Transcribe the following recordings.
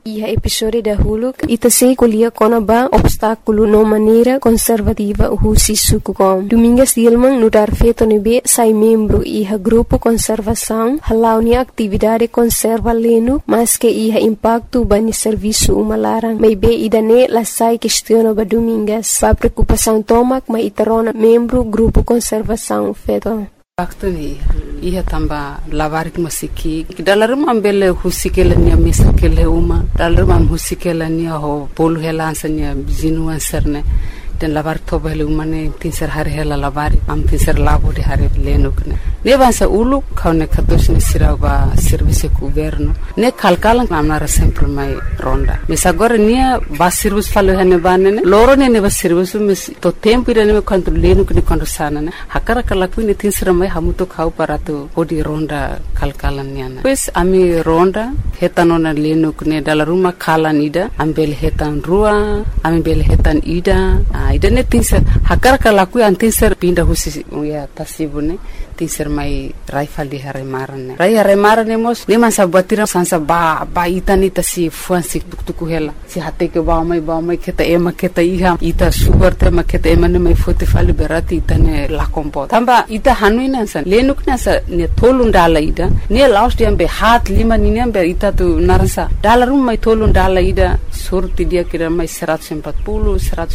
Iha episode dahulu ita se kuliah kona ba obstáculo no maneira conservativa husi suku kom. Domingas Dilmang nudar feto nebe sai membro iha grupo conservação halau ni atividade conserva leno mas que iha impacto bani serviço umalarang. May be idane lasai questiono ba Domingas. Ba preocupação tomak ma itarona membro grupo conservação feto. Waktu ni ia tamba lavar masiki dalam ambele husikela ni mesakele uma dalam husikela ni ho polu helansanya zinuan serne dan lavar tobele umane tinser hari hela lavar am tinser labo de hari lenukne ne bansa ulu kaune kados ni siraba service governo ne kalkalan amnara sempre mai ronda mesagora nia ba service falo hane banene loro ne ba service mes to tempo ira ne quando lenukne quando sana ne hakara kala kuini tinser mai hamuto khau paratu odi ronda kalkalan niana pues ami ronda hetanona lenukne dala ruma kalan ida ambel hetan rua ami bel hetan ida ida ne tinser hakara kala ku antinser pinda husi ya tasibune tinser mai raifal di hare marane mos ne man sabatira sansa ba itani tasi fuansi tuktuku hela si hate ke ba mai keta ema keta iha ita sugar te ma keta ema ne mai fote fali berati itane la kompo tamba ita hanuina san lenuk na sa ne tolun dala ida ne last dia be hat lima ni ne be ita tu naransa dala rum mai tolun dala ida surti dia kira mai 140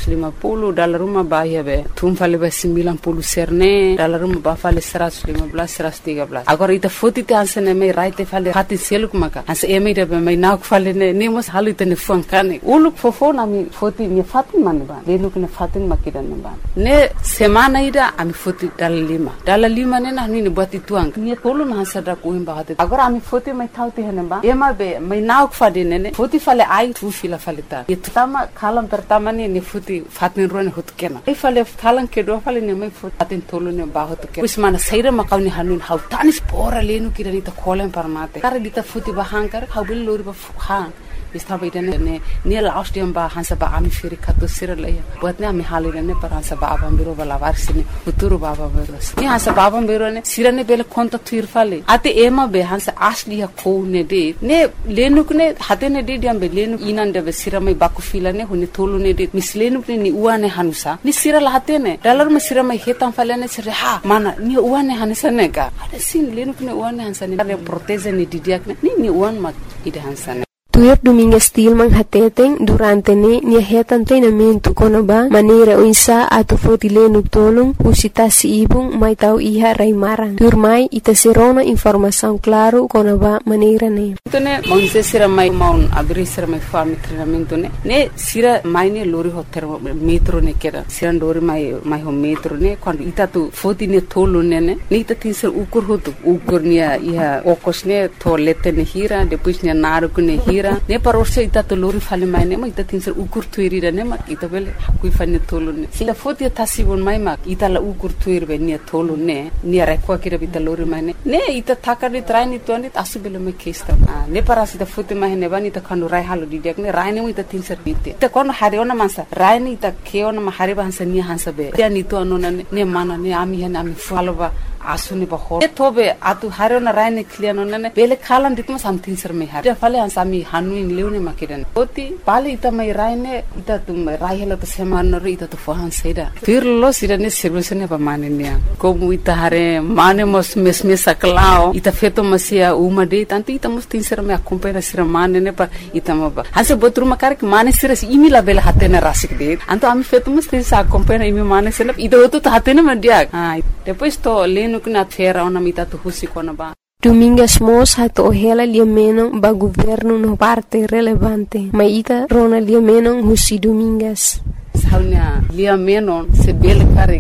150 dala ruma ba ya be tum fali be 90 serne dala ruma ba fali 115 113 agora ita foto te ansene mai raite fale hati seluk maka as eme de mai nak fale ne mos halu te ne funkane uluk fofo na mi foto ni fatin man ba lenuk ne fatin makida ne ba ne semana ida ami foto dala lima ne na ni buat ituang ni tolu na hasada ko imba hate agora ami foto mai thauti hene ba ema be mai nak fade ne foto fale ai tu fila fale ta itama kalam pertama ne foto fatin ro ne hot kena ai fale kalan ke do fale ne mai foto fatin tolu ne ba hot kena usmana saira makawni hanun hau tanis pora lenu kira dita kolen parmate kare dita futi bahangkar hau bil lori ba han istaba idane ne last dia ba hansa ba ami firi kato siralaya buat ne ami halire ne par hansa ba aba biro bala varsine uturu baba beros ne hansa baba biro ne sirane bele konta tuir fale ate ema be hansa asli ha ko ne de ne lenu ne hate ne de diam be lenu inande be sirame baku fila ne huni tolu ne de mislenu ne uane hanusa ni sirala hate ne dalar me sirame hetan fale ne sire ha mana ni uane hanisa ne ka ade sin lenu ne uane hansa ne re proteze ne didiak ne ni uan mak ide hansa ne Tuir Domingas Dilmang hateteng durante ni hetan treinamento kono ba maneira uisa atu foti lenuk tolong usita si ibung mai tau iha raimarang tur mai ita serona informação claro kono ba maneira ne tone monse sira mai maun abri sira mai farm treinamento ne sira mai ne lori hotel metro ne kera sira lori mai ho metro ne quando ita tu foti ne tolu ne ita tinser ukur nia iha okos ne toilette ne hira depois ne naruku ne hira ne parorse ita to lori fale mai ne ma ita tinser ukur tuirira ne ma ita bele kui fane tolu ne sila foti tasibon mai ma ita la ukur tuir be ne tolu ne rekwa kira bita lori mai ne ita takari traini tuani asubele me kesta ne parasita foti mai ne bani ita kanu rai halu didiak ne rai ne ita tinser bite ita kono hariona mansa rai ne ita keona ma hariba hansa ni hansa be ya ni to anona ne mana ne ami hene ami faloba asuni ba ho tobe atu hariona rai ne kliano ne bele khalan ditma samtin ser me har ja fale hansa mi hanu in leune makidan oti pali ita mai rai ne ita tum rai hela to seman no ita to fohan seda firlo sira ne service ne ba mane ne ko mu ita hare mane mos mes saklao ita feto masia uma de tanto ita mos tin ser me acompanha sira mane ne pa ita ma ba hansa botru makar ke mane sira imi la bela hatena rasik de anto ami feto mos tin sa acompanha imi mane sira ida oto to hatena ma dia depois to leno na fera ona mita to husi kona ba Domingas mos hato hela liameno ba governo no parte relevante ma ita rona liameno husi Domingas saunya liameno se bele kare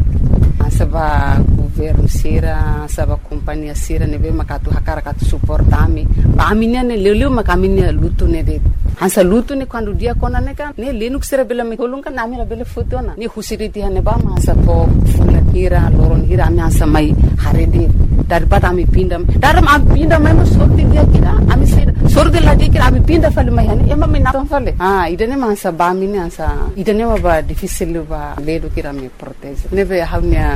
asaba governo sira asaba companhia sira ne be makatu hakara katu suportami ba aminia ne leleu makaminia lutu ne de hansa lutu ne quando dia kona ne kan ne lenuk sira bela me kolung kan nami la bele fotona ne husiriti hane ba masa to fula hira loron hira ami hansa mai harede daripada ami pinda daram ami pinda mai sorti dia kira ami sira sorti la dia kira ami pinda fale mai hane ema me na fale idane masa ba mine hansa idane ba difficile ba ledo kira me protege ne be hawnya